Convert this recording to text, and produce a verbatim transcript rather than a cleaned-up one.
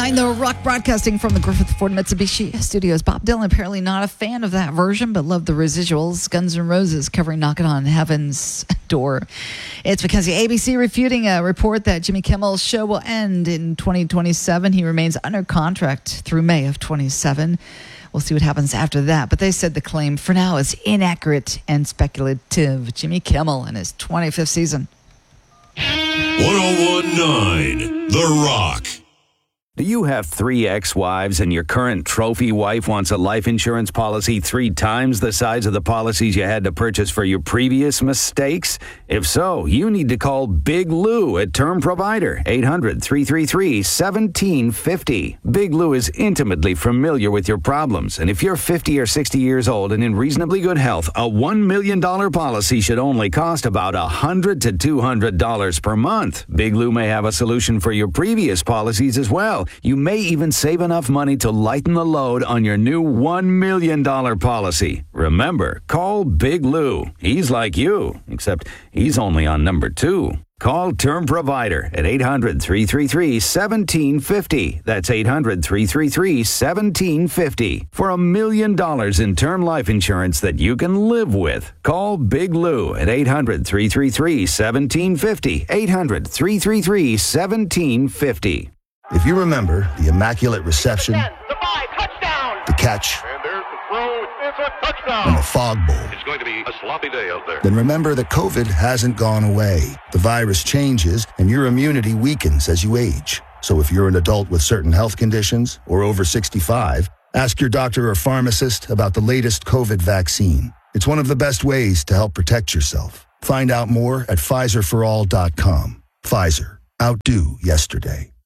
nine, The Rock, broadcasting from the Griffith Ford Mitsubishi Studios. Bob Dylan apparently not a fan of that version, but loved the residuals. Guns N' Roses covering Knocking on Heaven's Door. It's because the A B C refuting a report that Jimmy Kimmel's show will end in twenty twenty-seven. He remains under contract through May of twenty-seven. We'll see what happens after that. But they said the claim for now is inaccurate and speculative. Jimmy Kimmel in his twenty-fifth season. one oh one point nine The Rock. Do you have three ex-wives and your current trophy wife wants a life insurance policy three times the size of the policies you had to purchase for your previous mistakes? If so, you need to call Big Lou at Term Provider, eight hundred, three three three, one seven five zero. Big Lou is intimately familiar with your problems, and if you're fifty or sixty years old and in reasonably good health, a one million dollars policy should only cost about one hundred to two hundred dollars per month. Big Lou may have a solution for your previous policies as well. You may even save enough money to lighten the load on your new one million dollars policy. Remember, call Big Lou. He's like you, except he's only on number two. Call Term Provider at eight hundred, three three three, one seven five zero. That's eight hundred, three three three, one seven five zero. For a million dollars in term life insurance that you can live with. Call Big Lou at eight hundred, three three three, one seven five zero. eight hundred, three three three, one seven five zero. If you remember the Immaculate Reception, ten, the five, touchdown. the catch, And there's the throw. It's a touchdown. and the Fog Bowl, It's going to be a sloppy day out there. then remember that COVID hasn't gone away. The virus changes, and your immunity weakens as you age. So if you're an adult with certain health conditions or over sixty-five, ask your doctor or pharmacist about the latest COVID vaccine. It's one of the best ways to help protect yourself. Find out more at Pfizer for all dot com. Pfizer. Outdo yesterday.